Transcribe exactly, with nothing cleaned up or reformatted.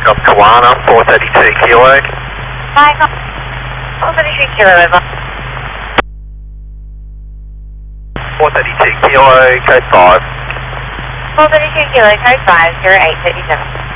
North Kawana, four thirty-two kilo. Hi, four thirty-two kilo, over. four thirty-two kilo, code five. four thirty-two kilo, code five, zero eight thirty-seven.